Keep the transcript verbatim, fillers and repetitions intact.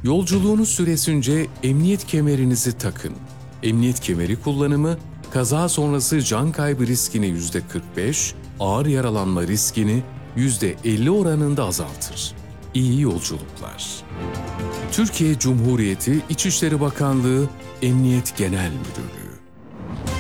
Yolculuğunuz süresince emniyet kemerinizi takın. Emniyet kemeri kullanımı, kaza sonrası can kaybı riskini yüzde kırk beş, ağır yaralanma riskini yüzde elli oranında azaltır. İyi yolculuklar. Türkiye Cumhuriyeti İçişleri Bakanlığı Emniyet Genel Müdürlüğü